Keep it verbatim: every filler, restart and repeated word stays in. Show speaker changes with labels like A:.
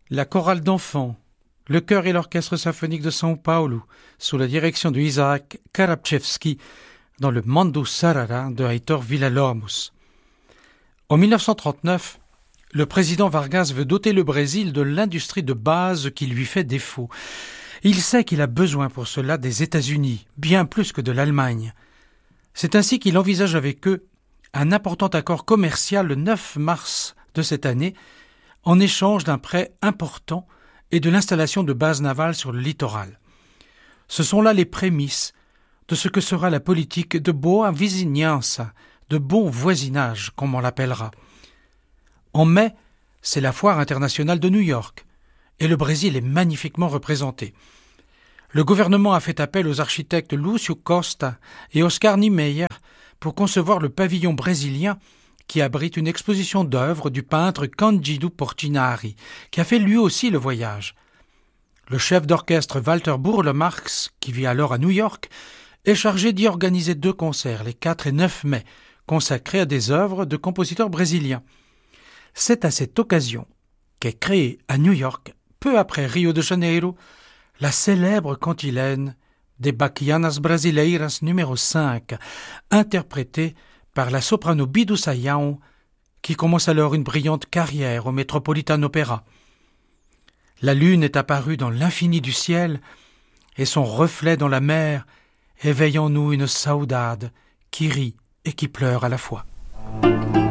A: La chorale d'enfants, le chœur et l'orchestre symphonique de São Paulo, sous la direction de Isaac Karapczewski, dans le Mandu Sarara de Heitor Villa-Lobos. En mille neuf cent trente-neuf, le président Vargas veut doter le Brésil de l'industrie de base qui lui fait défaut. Il sait qu'il a besoin pour cela des États-Unis, bien plus que de l'Allemagne. C'est ainsi qu'il envisage avec eux un important accord commercial le neuf mars de cette année, en échange d'un prêt important et de l'installation de bases navales sur le littoral. Ce sont là les prémices de ce que sera la politique de boa vizinhança, de bon voisinage, comme on l'appellera. En mai, c'est la foire internationale de New York, et le Brésil est magnifiquement représenté. Le gouvernement a fait appel aux architectes Lúcio Costa et Oscar Niemeyer pour concevoir le pavillon brésilien qui abrite une exposition d'œuvres du peintre Cândido Portinari, qui a fait lui aussi le voyage. Le chef d'orchestre Walter Burle-Marx, qui vit alors à New York, est chargé d'y organiser deux concerts, les quatre et neuf mai, consacrés à des œuvres de compositeurs brésiliens. C'est à cette occasion qu'est créée à New York, peu après Rio de Janeiro, la célèbre cantilène des Baquianas Brasileiras numéro cinq, interprétée par la soprano Bidu Sayão, qui commence alors une brillante carrière au Metropolitan Opera. La lune est apparue dans l'infini du ciel, et son reflet dans la mer éveille en nous une saudade qui rit et qui pleure à la fois.